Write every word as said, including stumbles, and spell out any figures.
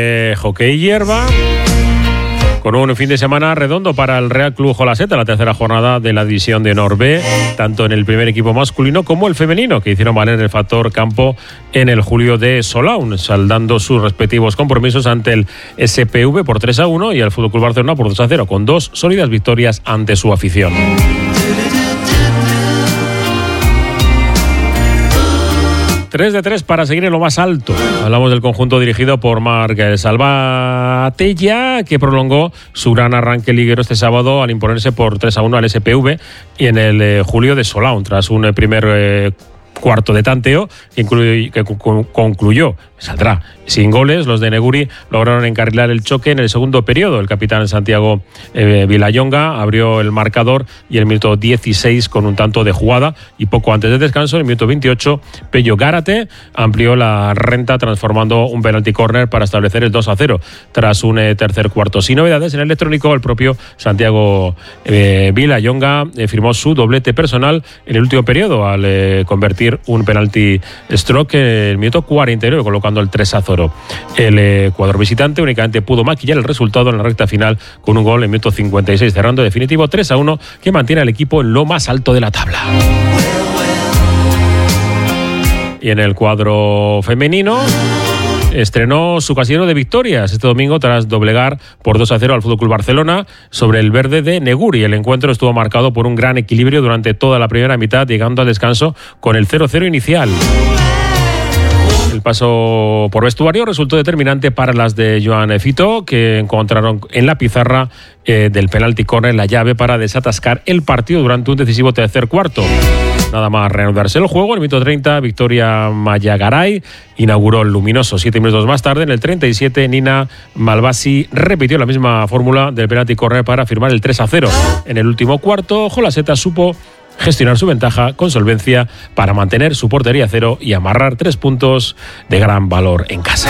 Eh, hockey hierba, con un fin de semana redondo para el Real Club Jolaseta, la tercera jornada de la División de Honor B, tanto en el primer equipo masculino como el femenino, que hicieron valer el factor campo en el Julio de Solaun, saldando sus respectivos compromisos ante el S P V por tres a uno y el F C Barcelona por dos a cero, con dos sólidas victorias ante su afición. tres de tres para seguir en lo más alto. Hablamos del conjunto dirigido por Marc Salvatella, que prolongó su gran arranque liguero este sábado al imponerse por tres a uno al S P V y en el eh, Julio de Solaun, tras un eh, primer eh, cuarto de tanteo que, incluye, que concluyó, saldrá sin goles. Los de Neguri lograron encarrilar el choque en el segundo periodo. El capitán Santiago eh, Villayonga abrió el marcador y el minuto dieciséis con un tanto de jugada, y poco antes del descanso, en el minuto veintiocho, Pello Gárate amplió la renta transformando un penalti córner para establecer el dos a cero tras un eh, tercer cuarto. Sin novedades en el electrónico, el propio Santiago eh, Villayonga eh, firmó su doblete personal en el último periodo al eh, convertir un penalti stroke en el minuto cuarenta y nueve, colocando el tres a cero. El eh, cuadro visitante únicamente pudo maquillar el resultado en la recta final con un gol en el minuto cincuenta y seis, cerrando definitivo tres a uno, que mantiene al equipo en lo más alto de la tabla. Y en el cuadro femenino, estrenó su casillero de victorias este domingo tras doblegar por dos a cero al F C Barcelona sobre el verde de Neguri. El encuentro estuvo marcado por un gran equilibrio durante toda la primera mitad, llegando al descanso con el cero cero inicial. El paso por vestuario resultó determinante para las de Joan Fito, que encontraron en la pizarra eh, del penalti córner la llave para desatascar el partido durante un decisivo tercer cuarto. Nada más reanudarse el juego, en el minuto treinta, Victoria Mayagaray inauguró el luminoso. Siete minutos más tarde, en el treinta y siete, Nina Malbasi repitió la misma fórmula del penalti córner para firmar el tres a cero. En el último cuarto, Jolaseta supo gestionar su ventaja con solvencia para mantener su portería a cero y amarrar tres puntos de gran valor en casa.